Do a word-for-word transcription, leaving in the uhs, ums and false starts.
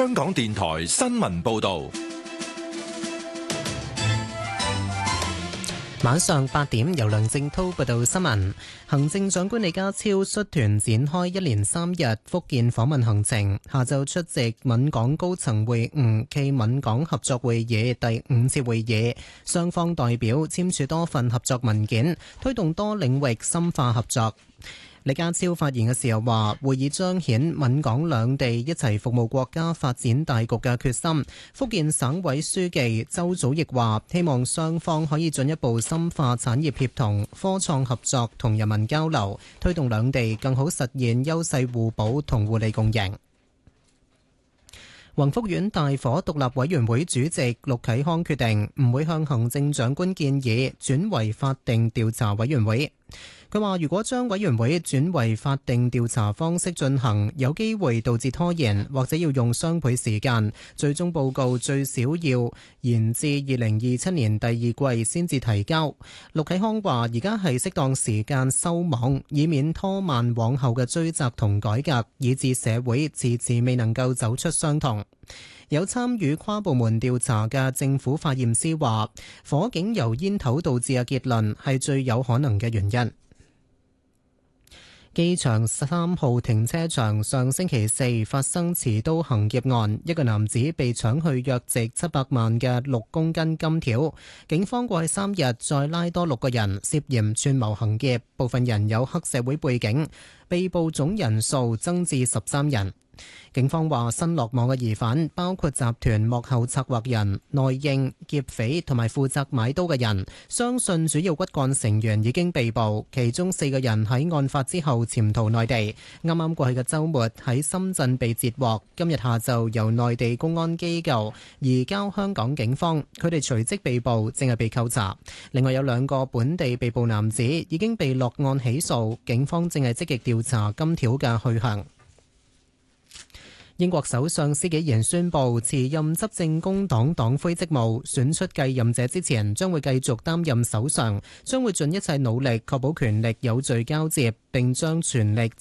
香港電台新聞報道。 晚上八點，由梁正濤報道新聞。行政長官李家超率團展開一連三日福建訪問行程，下晝出席閩港高層會晤暨閩港合作會議第五次會議，雙方代表簽署多份合作文件，推動多領域深化合作。李家超發言嘅時候話，會議彰顯閩港兩地一齊服務國家發展大局嘅決心。福建省委書記周祖義話，希望雙方可以進一步深化產業協同、科創合作同人民交流，推動兩地更好實現優勢互補同互利共贏。宏福苑大火獨立委員會主席陸啟康決定唔會向行政長官建議轉為法定調查委員會。佢話：如果將委員會轉為法定調查方式進行，有機會導致拖延，或者要用雙倍時間。最終報告最少要延至二零二七年第二季先至提交。陸啟康話：而家係適當時間收網，以免拖慢往後嘅追責同改革，以致社會遲遲未能夠走出傷痛。有參與跨部門調查嘅政府化驗師話：火警由煙頭導致嘅結論係最有可能嘅原因。機場三號停車場上星期四發生持刀行劫案，一個男子被搶去約值七百萬嘅六公斤金條。警方過去三日再拉多六個人涉嫌串謀行劫，部分人有黑社會背景，被捕總人數增至十三人。警方話，新落網嘅疑犯包括集團幕後策劃人、內應、劫匪同埋負責買刀嘅人，相信主要骨幹成員已經被捕，其中四個人喺案發之後潛逃內地，啱啱過去嘅週末喺深圳被截獲，今日下晝由內地公安機構移交香港警方，佢哋隨即被捕，正係被扣查。另外有兩個本地被捕男子已經被落案起訴，警方正係積極調查金條嘅去向。英國首相施紀賢宣布辭任執政工黨黨魁職務，選出繼任者之前將會繼續擔任首相，將會盡一切努力確保權力有序交接，並將全力